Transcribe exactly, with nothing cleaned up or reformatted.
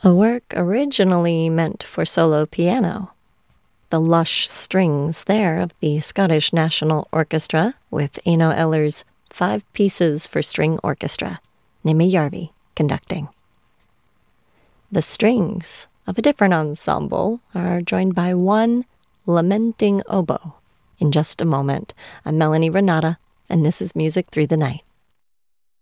A work originally meant for solo piano. The lush strings there of the Scottish National Orchestra with Eino Eller's Five Pieces for String Orchestra, Nimi Järvi conducting. The strings of a different ensemble are joined by one lamenting oboe. In just a moment, I'm Melanie Renata, and this is Music Through the Night.